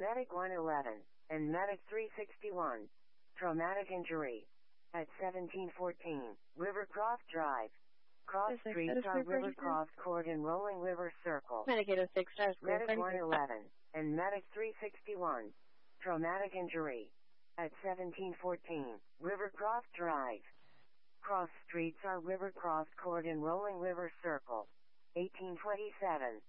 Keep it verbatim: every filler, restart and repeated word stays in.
Medic one eleven, and Medic three sixty-one. Traumatic injury. At seventeen fourteen, Rivercroft Drive. Cross Six, streets are River Rivercroft Court and Rolling River Circle. Medic eight oh six, stars. Medic one eleven, and Medic three sixty-one. Traumatic injury. At seventeen fourteen, Rivercroft Drive. Cross streets are Rivercroft Court and Rolling River Circle. eighteen twenty-seven,